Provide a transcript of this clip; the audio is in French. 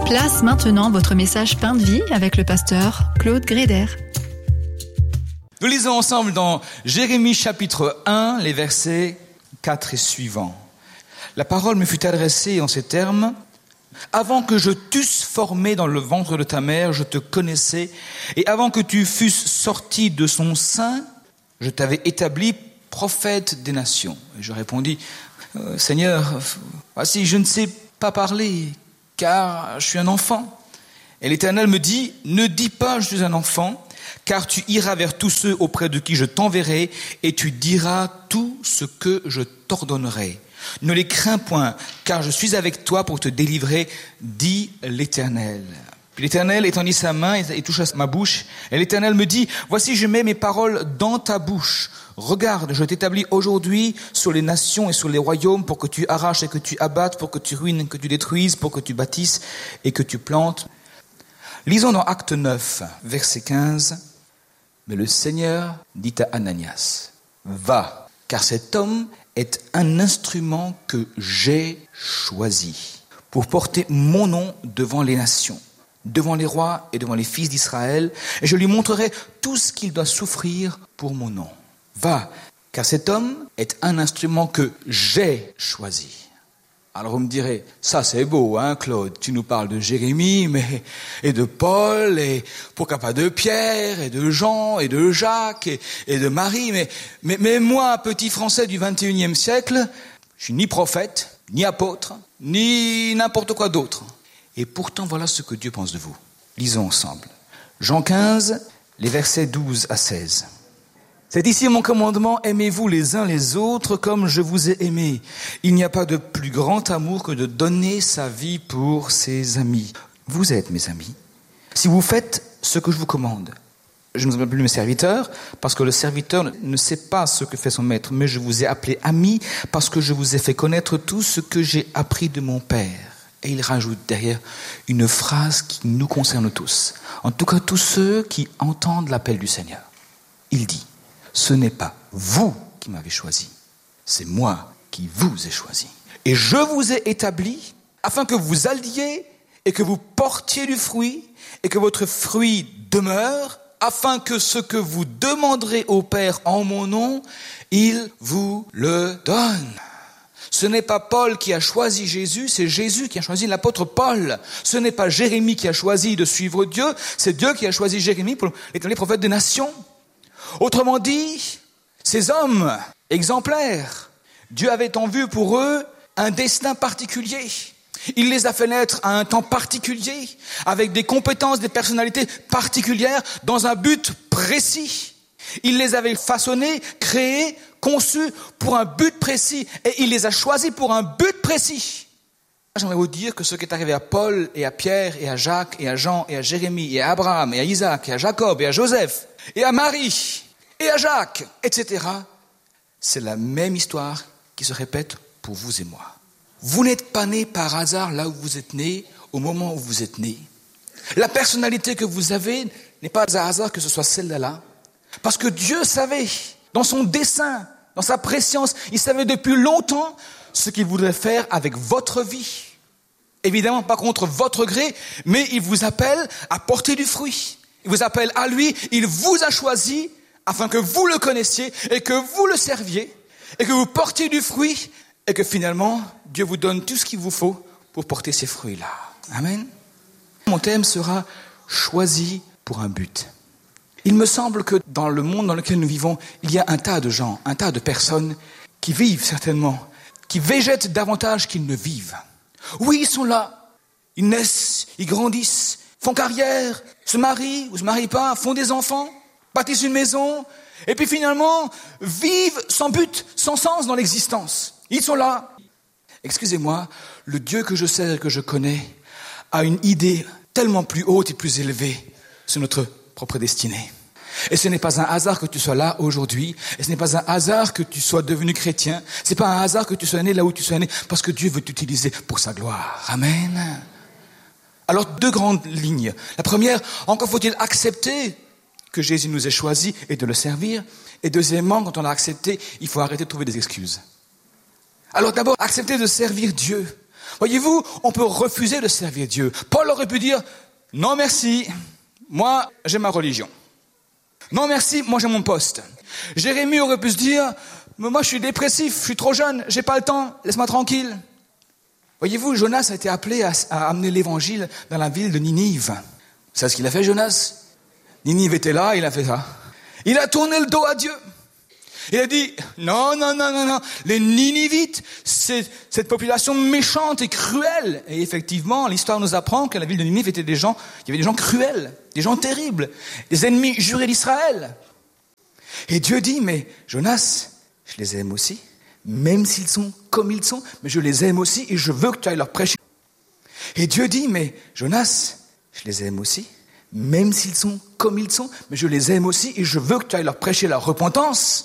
Place maintenant votre message Pain de vie avec le pasteur Claude Gréder. Nous lisons ensemble dans Jérémie chapitre 1, les versets 4 et suivants. La parole me fut adressée en ces termes. « Avant que je t'eusse formé dans le ventre de ta mère, je te connaissais, et avant que tu fusses sorti de son sein, je t'avais établi prophète des nations. » Et je répondis, « Seigneur, voici, je ne sais pas parler, car je suis un enfant. » Et l'Éternel me dit, « Ne dis pas, je suis un enfant, car tu iras vers tous ceux auprès de qui je t'enverrai, et tu diras tout ce que je t'ordonnerai. Ne les crains point, car je suis avec toi pour te délivrer, dit l'Éternel. » Puis l'Éternel étendit sa main et toucha ma bouche, et l'Éternel me dit, « Voici, je mets mes paroles dans ta bouche. Regarde, je t'établis aujourd'hui sur les nations et sur les royaumes pour que tu arraches et que tu abattes, pour que tu ruines, que tu détruises, pour que tu bâtisses et que tu plantes. » Lisons dans Acte 9, verset 15. « Mais le Seigneur dit à Ananias, « Va, car cet homme est un instrument que j'ai choisi pour porter mon nom devant les nations, devant les rois et devant les fils d'Israël, et je lui montrerai tout ce qu'il doit souffrir pour mon nom. Va, car cet homme est un instrument que j'ai choisi. » Alors vous me direz, ça c'est beau, hein Claude, tu nous parles de Jérémie, et de Paul, et pourquoi pas de Pierre, et de Jean, et de Jacques, et de Marie, mais moi, petit Français du 21e siècle, je suis ni prophète, ni apôtre, ni n'importe quoi d'autre. Et pourtant, voilà ce que Dieu pense de vous. Lisons ensemble. Jean 15, les versets 12 à 16. C'est ici mon commandement, aimez-vous les uns les autres comme je vous ai aimés. Il n'y a pas de plus grand amour que de donner sa vie pour ses amis. Vous êtes mes amis, si vous faites ce que je vous commande. Je ne vous appelle plus mes serviteurs, parce que le serviteur ne sait pas ce que fait son maître, mais je vous ai appelé amis, parce que je vous ai fait connaître tout ce que j'ai appris de mon Père. Et il rajoute derrière une phrase qui nous concerne tous. En tout cas, tous ceux qui entendent l'appel du Seigneur. Il dit, ce n'est pas vous qui m'avez choisi, c'est moi qui vous ai choisi. Et je vous ai établi afin que vous alliez et que vous portiez du fruit et que votre fruit demeure, afin que ce que vous demanderez au Père en mon nom, il vous le donne. Ce n'est pas Paul qui a choisi Jésus, c'est Jésus qui a choisi l'apôtre Paul. Ce n'est pas Jérémie qui a choisi de suivre Dieu, c'est Dieu qui a choisi Jérémie pour être les prophètes des nations. Autrement dit, ces hommes exemplaires, Dieu avait en vue pour eux un destin particulier. Il les a fait naître à un temps particulier, avec des compétences, des personnalités particulières, dans un but précis. Il les avait façonnés, créés, conçus pour un but précis, et il les a choisis pour un but précis. J'aimerais vous dire que ce qui est arrivé à Paul et à Pierre et à Jacques et à Jean et à Jérémie et à Abraham et à Isaac et à Jacob et à Joseph et à Marie et à Jacques, etc., c'est la même histoire qui se répète pour vous et moi. Vous n'êtes pas nés par hasard là où vous êtes nés, au moment où vous êtes nés. La personnalité que vous avez n'est pas un hasard que ce soit celle-là, parce que Dieu savait, dans son dessein, dans sa préscience, il savait depuis longtemps ce qu'il voudrait faire avec votre vie. Évidemment, pas contre votre gré, mais il vous appelle à porter du fruit. Il vous appelle à lui, il vous a choisi afin que vous le connaissiez et que vous le serviez et que vous portiez du fruit et que finalement, Dieu vous donne tout ce qu'il vous faut pour porter ces fruits-là. Amen. Mon thème sera « Choisi pour un but ». Il me semble que dans le monde dans lequel nous vivons, il y a un tas de gens, un tas de personnes qui vivent certainement, qui végètent davantage qu'ils ne vivent. Oui, ils sont là, ils naissent, ils grandissent, font carrière, se marient ou se marient pas, font des enfants, bâtissent une maison, et puis finalement vivent sans but, sans sens dans l'existence. Ils sont là. Excusez-moi, le Dieu que je sais et que je connais a une idée tellement plus haute et plus élevée sur notre propre destinée. Et ce n'est pas un hasard que tu sois là aujourd'hui, et ce n'est pas un hasard que tu sois devenu chrétien, ce n'est pas un hasard que tu sois né là où tu sois né, parce que Dieu veut t'utiliser pour sa gloire. Amen. Alors, deux grandes lignes. La première, encore faut-il accepter que Jésus nous ait choisis et de le servir. Et deuxièmement, quand on a accepté, il faut arrêter de trouver des excuses. Alors d'abord, accepter de servir Dieu. Voyez-vous, on peut refuser de servir Dieu. Paul aurait pu dire, non merci, moi j'ai ma religion. Non merci, moi j'ai mon poste. Jérémie aurait pu se dire, moi je suis dépressif, je suis trop jeune, j'ai pas le temps, laisse-moi tranquille. Voyez-vous, Jonas a été appelé à amener l'évangile dans la ville de Ninive. Vous savez ce qu'il a fait, Jonas? Ninive était là, il a fait ça. Il a tourné le dos à Dieu. Il a dit, non, les Ninivites, c'est cette population méchante et cruelle. Et effectivement, l'histoire nous apprend que la ville de Ninive était il y avait des gens cruels, des gens terribles, des ennemis jurés d'Israël. Et Dieu dit, mais Jonas, je les aime aussi, même s'ils sont comme ils sont, mais je les aime aussi et je veux que tu ailles leur prêcher. Et Dieu dit, mais Jonas, je les aime aussi, même s'ils sont comme ils sont, mais je les aime aussi et je veux que tu ailles leur prêcher la repentance.